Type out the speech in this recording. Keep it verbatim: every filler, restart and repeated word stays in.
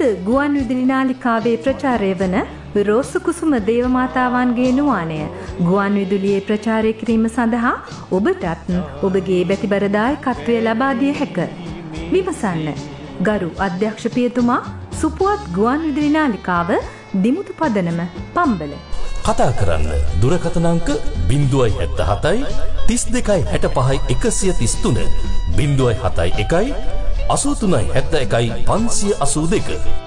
ගුවන් විදුලි නාලිකාවේ ප්‍රචාරය වන රෝස කුසුම දේවමාතාවන්ගේ නුවාණය ගුවන් විදුලියේ ප්‍රචාරය කිරීම සඳහා ඔබටත් ඔබගේ බැතිබර දායකත්වය ලබා දිය හැක. විමසන්න. ගරු අධ්‍යක්ෂ පියතුමා, සුපුවත් ගුවන් විදුලි නාලිකාව, දිමුතු පදනම, පම්බල. කතා කරන්න දුරකථන අංක ज़ीरो सात सात तीस दो साठ पाँच एक सौ तीस तीन ज़ीरो सात एक अस्सी तीन साठ एक पाँच अस्सी दो